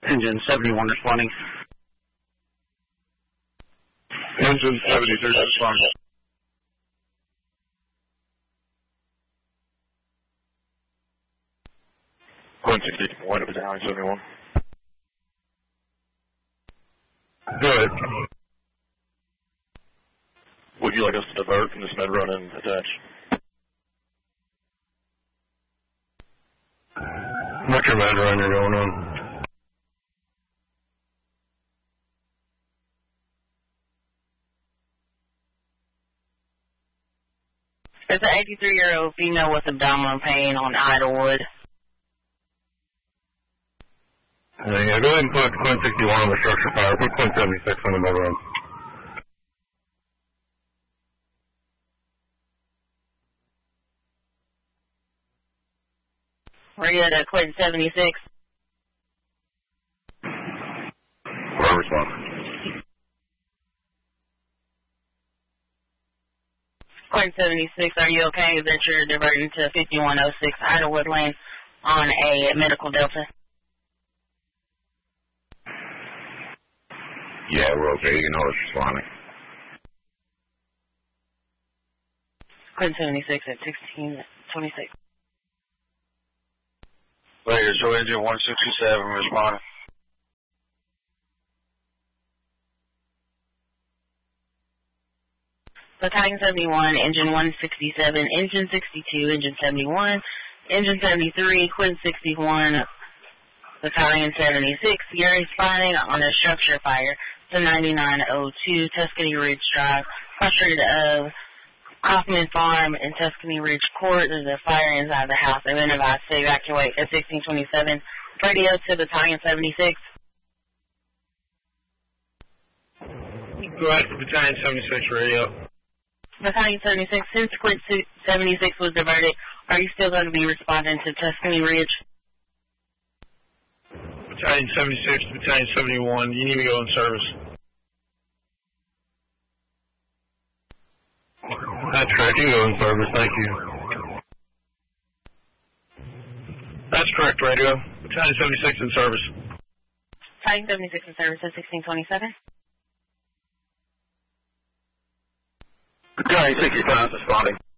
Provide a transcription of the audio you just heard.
Engine 71 responding. Engine 73 responding. Quinn 61 to Battalion 71. Good. Would you like us to divert from this med run and attach? What's your med run you're going on? It's an 83-year-old female with abdominal pain on Idlewood. Yeah, go ahead and put Quinn 61 on the structure fire. Put Quinn 76 on the med run. Were you at Quinn 76? We're responding. Quinn 76, are you okay that you're diverting to 5106 Idlewood Lane on a medical Delta? Yeah, we're okay. You know it's responding. Quinn 76 at 1626. Later, so engine 167 responding. Battalion 71, engine 167, engine 62, engine 71, engine 73, Quinn 61, Battalion 76, you're responding on a structure fire to 9902 Tuscany Ridge Drive, frustrated of Kaufman Farm and Tuscany Ridge Court. There's a fire inside the house. They've been advised to evacuate at 1627. Radio to Battalion 76. Go ahead for Battalion 76 radio. Battalion 76, since Quinn 76 was diverted, are you still going to be responding to Tuscany Ridge? Battalion 76 to Battalion 71, you need to go in service. That's correct, you go in service, thank you. That's correct, radio. Battalion 76 in service. Battalion 76 in service at 1627. Battalion 65 responding.